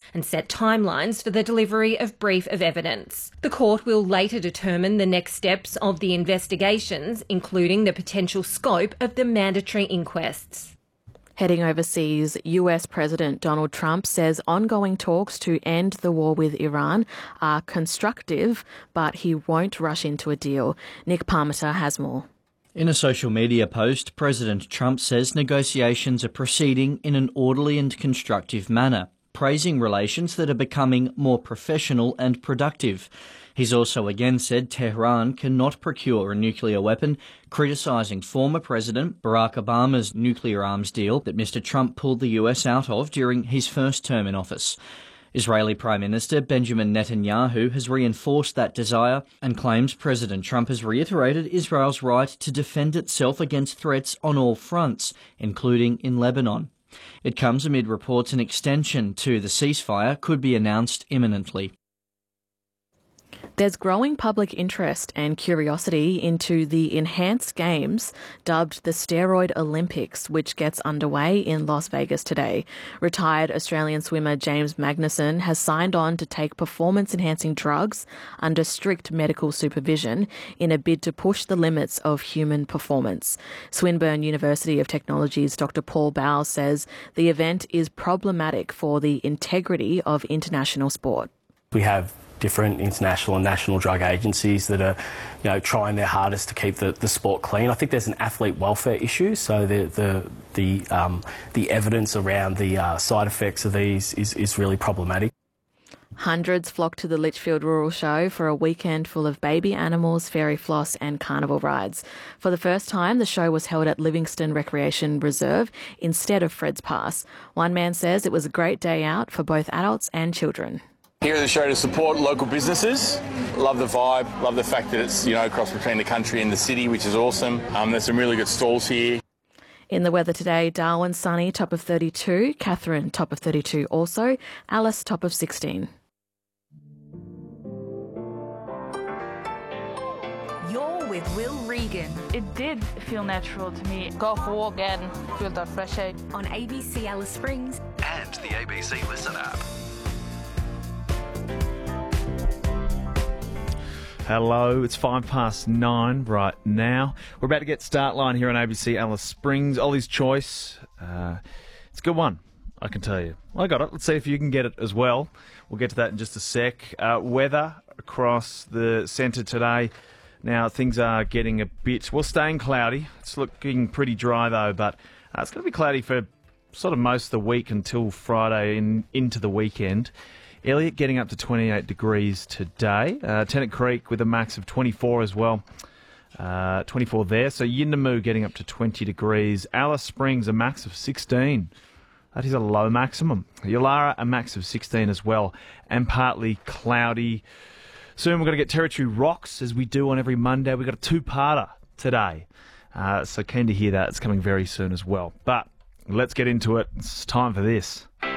and set timelines for the delivery of brief of evidence. The court will later determine the next steps of the investigations, including the potential scope of the mandatory inquests. Heading overseas, US President Donald Trump says ongoing talks to end the war with Iran are constructive, but he won't rush into a deal. Nick Parmiter has more. In a social media post, President Trump says negotiations are proceeding in an orderly and constructive manner, praising relations that are becoming more professional and productive. He's also again said Tehran cannot procure a nuclear weapon, criticising former President Barack Obama's nuclear arms deal that Mr. Trump pulled the US out of during his first term in office. Israeli Prime Minister Benjamin Netanyahu has reinforced that desire and claims President Trump has reiterated Israel's right to defend itself against threats on all fronts, including in Lebanon. It comes amid reports an extension to the ceasefire could be announced imminently. There's growing public interest and curiosity into the enhanced games dubbed the Steroid Olympics, which gets underway in Las Vegas today. Retired Australian swimmer James Magnussen has signed on to take performance-enhancing drugs under strict medical supervision in a bid to push the limits of human performance. Swinburne University of Technology's Dr. Paul Bowles says the event is problematic for the integrity of international sport. We have different international and national drug agencies that are, trying their hardest to keep the sport clean. I think there's an athlete welfare issue, so the evidence around the side effects of these is really problematic. Hundreds flock to the Litchfield Rural Show for a weekend full of baby animals, fairy floss and carnival rides. For the first time, the show was held at Livingston Recreation Reserve instead of Fred's Pass. One man says it was a great day out for both adults and children. Here at the show to support local businesses. Love the vibe, love the fact that it's, across between the country and the city, which is awesome. There's some really good stalls here. In the weather today, Darwin sunny, top of 32, Katherine top of 32 also, Alice top of 16. You're with Will Regan. It did feel natural to me. Go for a walk and feel that fresh air. On ABC Alice Springs. And the ABC Listen app. Hello, it's 9:05 right now. We're about to get start line here on ABC Alice Springs. Ollie's Choice. It's a good one, I can tell you. I got it. Let's see if you can get it as well. We'll get to that in just a sec. Weather across the centre today. Now, things are getting a bit, staying cloudy. It's looking pretty dry though, but it's going to be cloudy for sort of most of the week until Friday into the weekend. Elliot getting up to 28 degrees today. Tennant Creek with a max of 24 as well. 24 there. So Yindamoo getting up to 20 degrees. Alice Springs a max of 16. That is a low maximum. Yulara a max of 16 as well. And partly cloudy. Soon we're going to get Territory Rocks as we do on every Monday. We've got a two-parter today. So keen to hear that. It's coming very soon as well. But let's get into it. It's time for this.